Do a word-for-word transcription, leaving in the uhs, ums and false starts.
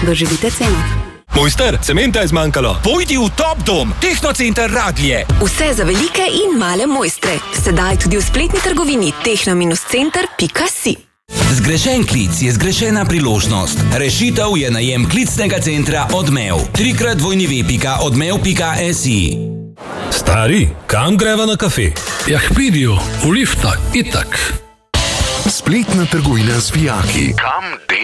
Doživite ceno. Mojster, cementa je zmanjkalo. Pojdi v Top Dom, Tehnocenter Radlje. Vse za velike in male mojstre. Sedaj tudi v spletni trgovini tehno center pika si. Zgrešen klic je zgrešena priložnost. Rešitev je najem klicnega centra Odmev. Trikrat dvojni ve pika odmev pika si. Stari, kam greva na kafe? Ja, k Pidiju, v lifta, itak. Spletna trgovina z vijaki. Kam